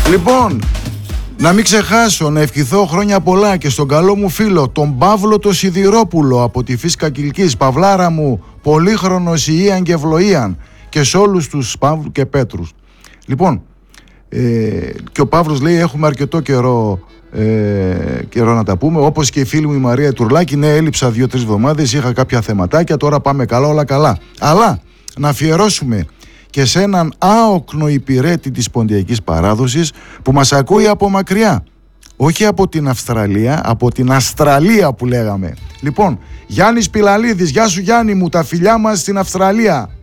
Λοιπόν, να μην ξεχάσω να ευχηθώ χρόνια πολλά και στον καλό μου φίλο, τον Παύλο το Σιδηρόπουλο από τη Φύσκα Κιλκής. Παυλάρα μου, πολύχρονος Ιαν και Ευλοίαν, και σε όλους τους Παύλου και Πέτρους. Λοιπόν, και ο Παύλος λέει έχουμε αρκετό καιρό να τα πούμε, όπως και η φίλη μου η Μαρία Τουρλάκη. Ναι, έλειψα 2-3 εβδομάδες, είχα κάποια θεματάκια, τώρα πάμε καλά, όλα καλά. Αλλά να αφιερώσουμε και σε έναν άοκνο υπηρέτη της ποντιακής παράδοσης που μας ακούει από μακριά, όχι από την Αυστραλία, από την Αστραλία που λέγαμε. Λοιπόν, Γιάννης Πιλαλίδης, γεια σου Γιάννη μου, τα φιλιά μας στην Αυστραλία.